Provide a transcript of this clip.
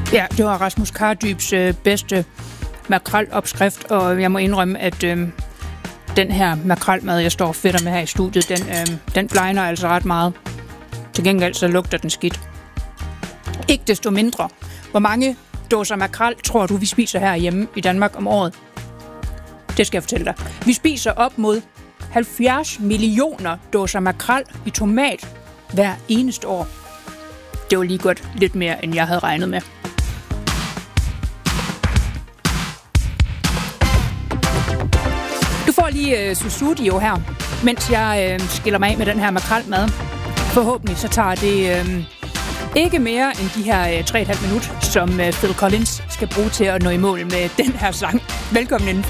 Ja, det var Rasmus Kardybs bedste makrelopskrift, og jeg må indrømme, at den her makrelmad, jeg står og fedter med her i studiet, den blegner altså ret meget. Til gengæld så lugter den skidt. Ikke desto mindre. Hvor mange dåser makrel tror du, vi spiser herhjemme i Danmark om året? Det skal jeg fortælle dig. Vi spiser op mod 70 millioner dåser makrel i tomat hver eneste år. Det var lige godt lidt mere, end jeg havde regnet med. Du får lige Susudio her, mens jeg skiller mig af med den her makrelmad. Forhåbentlig så tager det ikke mere end de her 3,5 minutter, som Phil Collins skal bruge til at nå i mål med den her sang. Velkommen indenfor.